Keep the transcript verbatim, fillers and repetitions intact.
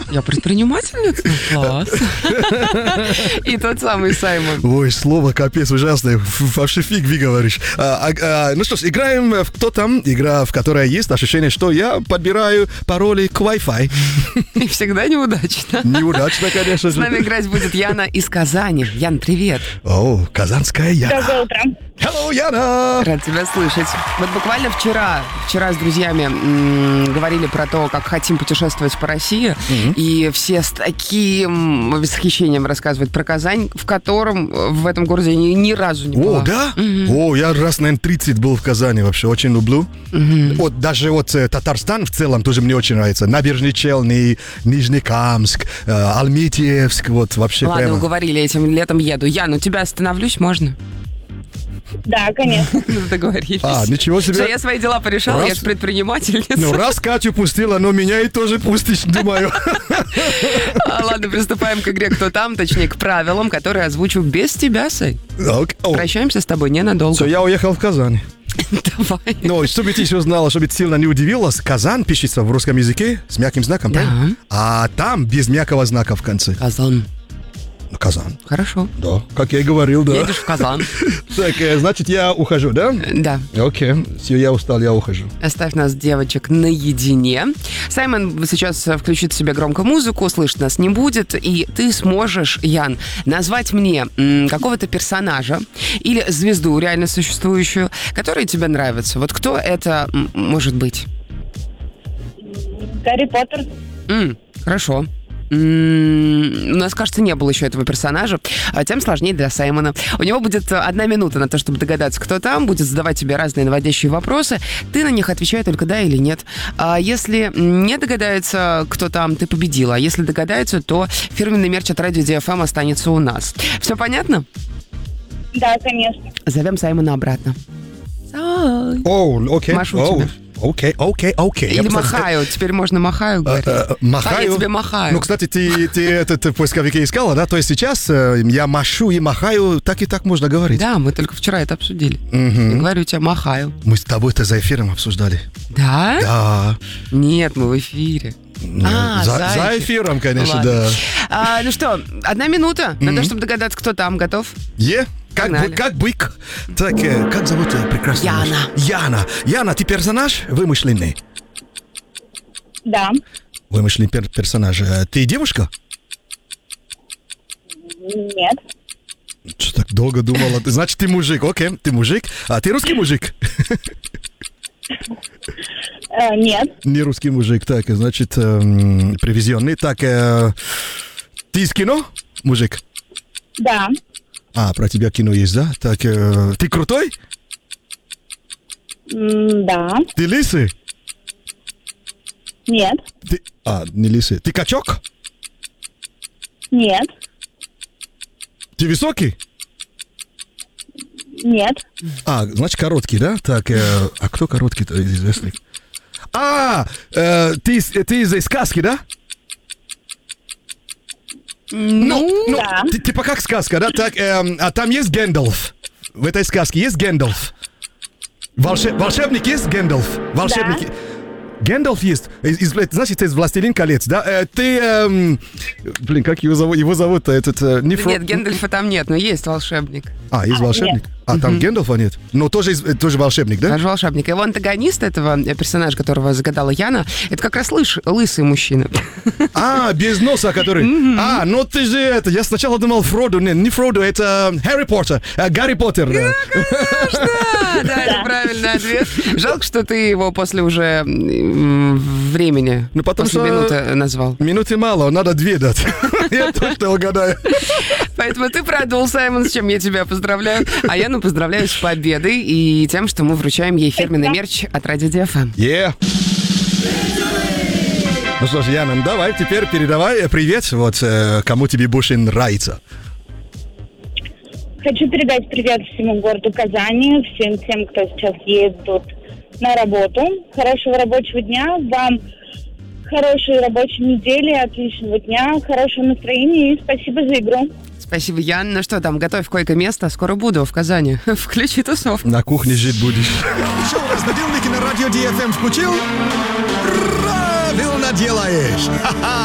Я предпринимательница? Класс. И тот самый Саймон. Ой, слово капец ужасное. Вообще фиг вы говоришь. А, а, ну что ж, играем в «Кто там?». Игра, в которой есть ощущение, что я подбираю пароли к Wi-Fi. И всегда неудачно. Неудачно, конечно же. С нами играть будет Яна из Казани. Ян, привет. О, казанская Яна. Доброе утро. Hello, Яна! Рад тебя слышать. Вот буквально вчера, вчера с друзьями м, говорили про то, как хотим путешествовать по России, mm-hmm. и все с таким восхищением рассказывают про Казань, в котором в этом городе ни, ни разу не была. О, да? Mm-hmm. О, я раз, наверное, тридцать был в Казани вообще, очень люблю. Mm-hmm. Вот даже вот Татарстан в целом тоже мне очень нравится. Набережные Челны, Нижнекамск, э, Альметьевск, вот вообще Ладно, прямо. уговорили, этим летом еду. Ян, у тебя остановлюсь, можно? Да, конечно. Договорились. А, ничего себе. Все, я свои дела порешала, Раз. я же предпринимательница. Ну, раз Катю пустила, но меня и тоже пустишь, думаю. А, ладно, приступаем к игре «Кто там?», точнее, к правилам, которые озвучу без тебя, Сай. Прощаемся с тобой ненадолго. Все, я уехал в Казань. Давай. Ну, чтобы ты еще знала, чтобы ты сильно не удивилась, Казан пишется в русском языке с мягким знаком, Да. правильно? А там без мягкого знака в конце. Казан. Ну, Казан. Хорошо. Да, как я и говорил, да. Едешь в Казан. Так, э, значит, я ухожу, да? Да. Окей, все, я устал, я ухожу. Оставь нас, девочек, наедине. Саймон сейчас включит себе громко музыку, слышать нас не будет, и ты сможешь, Ян, назвать мне м, какого-то персонажа или звезду реально существующую, которая тебе нравится. Вот кто это м, может быть? Гарри Поттер. М, хорошо. М, У нас, кажется, не было еще этого персонажа, а тем сложнее для Саймона. У него будет одна минута на то, чтобы догадаться, кто там, будет задавать тебе разные наводящие вопросы. Ты на них отвечай только да или нет. А если не догадается, кто там, ты победила. А если догадается, то фирменный мерч от Радио Ди Эф Эм останется у нас. Все понятно? Да, конечно. Зовем Саймона обратно. Сай. О, окей. Машу О, тебе. Окей, окей, окей. Или Я, кстати, махаю. Теперь можно махаю говорить. э, э, Махаю. А, я тебе махаю. Ну, кстати, ты, ты этот в поисковике искала, да? То есть сейчас э, я машу и махаю, так и так можно говорить. Да, мы только вчера это обсудили. Мгм. Я говорю тебе, махаю. Мы с тобой это за эфиром обсуждали. Да? Да. Нет, мы в эфире. Ну, А, за, за за эфир. эфиром, конечно, Ладно. да. А, ну что, одна минута на то, чтобы догадаться, кто там. Готов? Е? Как, Погнали. бы- как бык. Так, э, как зовут э, прекрасную Яна. девушку? Яна. Яна, ты персонаж вымышленный? Да. Вымышленный пер- персонаж. Э, Ты девушка? Нет. Что так долго думала? Значит, ты мужик. Окей, ты мужик. А ты русский мужик? Э, нет. Не русский мужик. Так, значит, эм, привезенный. Так, э, ты из кино, мужик? Да. А, про тебя кино есть, да? Так, э, ты крутой? М, Да. Ты лысый? Нет. Ты... А, не лысый. Ты качок? Нет. Ты высокий? Нет. А, значит, короткий, да? Так, э, а кто короткий-то из известных? А, э, ты, из- ты из сказки, да? Ну, Ну, Да. ти- типа как сказка, да? Так, эм, а там есть Гэндалф. В этой сказке есть Гэндалф. Волше- волшебник есть Гэндалф? Волшебник. Гэндалф есть. Из, из- значит, из «Властелин колец», да? Э, ты, эм, блин, как его зовут? Его зовут этот... э, не да Фро- нет, Гендальфа там нет, но есть волшебник. А, есть А, волшебник? А, там Гэндалфа нет? Но тоже, из- э, тоже волшебник, да? Наш волшебник. Его антагонист этого э, персонажа, которого загадала Яна, это как раз лыж- лысый мужчина. А, без носа, который... А, ну ты же это... Я сначала думал Фродо. Нет, не Фродо, это э, Гарри Поттер. Э, Гарри Поттер, да. Да, да, это правильный ответ. Жалко, что ты его после уже м, времени, Ну, потому после что- минуты назвал. Минуты мало, надо две дать. Я точно угадаю. Поэтому ты продул, Саймон, с чем я тебя поздравляю. А Яну поздравляю с победой и тем, что мы вручаем ей фирменный мерч от Радио Ди Эф Эм. Yeah. Ну что ж, Яна, ну давай теперь передавай э, привет, вот э, кому тебе больше нравится. Хочу передать привет всему городу Казани, всем тем, кто сейчас едут на работу. Хорошего рабочего дня. Вам хорошей рабочей недели, отличного дня, хорошего настроения и спасибо за игру. Спасибо, Ян. Ну что там, готовь койко-место. Скоро буду в Казани. Включи тусовку. На кухне жить будешь. Шоу «Разбудилники» на радио Ди Эф Эм включил? Правильно делаешь! Ха-ха!